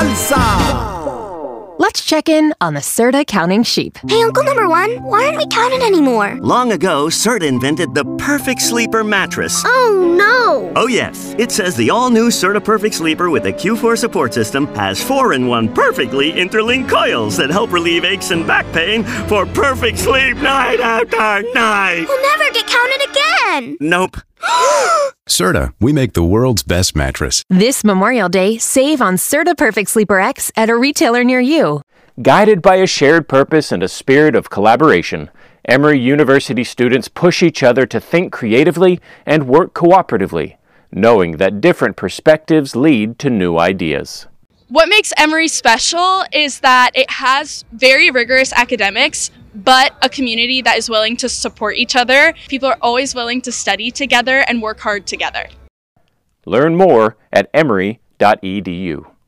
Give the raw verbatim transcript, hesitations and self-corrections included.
salsa! Let's check in on the Serta counting sheep. Hey, Uncle Number One, why aren't we counting anymore? Long ago, Serta invented the Perfect Sleeper mattress. Oh, no! Oh, yes. It says the all-new Serta Perfect Sleeper with the Q four support system has four in one perfectly interlinked coils that help relieve aches and back pain for perfect sleep night after night. We'll never get counted again! Nope. Serta, we make the world's best mattress. This Memorial Day, save on Serta Perfect Sleeper X at a retailer near you. Guided by a shared purpose and a spirit of collaboration, Emory University students push each other to think creatively and work cooperatively, knowing that different perspectives lead to new ideas. What makes Emory special is that it has very rigorous academics, but a community that is willing to support each other. People are always willing to study together and work hard together. Learn more at emory dot e d u.